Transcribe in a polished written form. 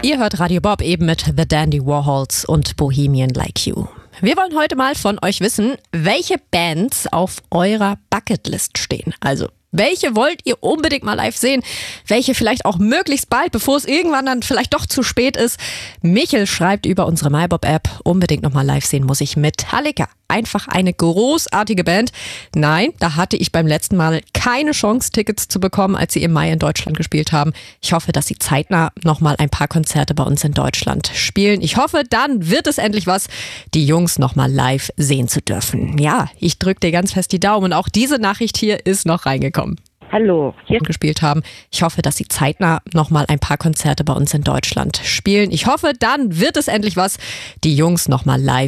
Ihr hört Radio Bob eben mit The Dandy Warhols und Bohemian Like You. Wir wollen heute mal von euch wissen, welche Bands auf eurer Bucketlist stehen. Also, welche wollt ihr unbedingt mal live sehen? Welche vielleicht auch möglichst bald, bevor es irgendwann dann vielleicht doch zu spät ist? Michel schreibt über unsere MyBob-App, unbedingt nochmal live sehen muss ich Metallica. Einfach eine großartige Band. Nein, da hatte ich beim letzten Mal keine Chance, Tickets zu bekommen, als sie im Mai in Deutschland gespielt haben. Ich hoffe, dass sie zeitnah nochmal ein paar Konzerte bei uns in Deutschland spielen. Ich hoffe, dann wird es endlich was, die Jungs nochmal live sehen zu dürfen. Ja, ich drücke dir ganz fest die Daumen und auch diese Nachricht hier ist noch reingekommen. Hallo. Gespielt haben. Ich hoffe, dass sie zeitnah nochmal ein paar Konzerte bei uns in Deutschland spielen. Ich hoffe, dann wird es endlich was, die Jungs nochmal live